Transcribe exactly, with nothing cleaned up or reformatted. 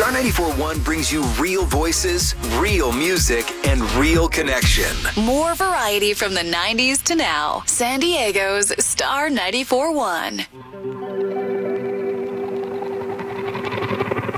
Star ninety-four point one brings you real voices, real music, and real connection. More variety from the nineties to now. San Diego's Star ninety-four point one.